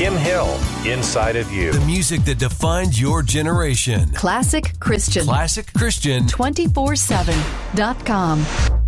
Kim Hill, Inside of You. The music that defines your generation. Classic Christian. Classic Christian. 247.com.